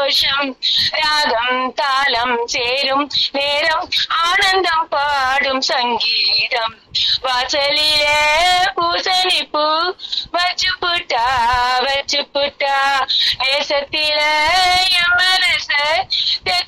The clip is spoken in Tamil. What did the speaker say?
சந்தோஷம் ராகம் தாளம் சேரும் நேரம் ஆனந்தம் பாடும் சங்கீதம் வாசலிலே பூசணி பூ வச்சு புட்டா நேசத்தில என் மனச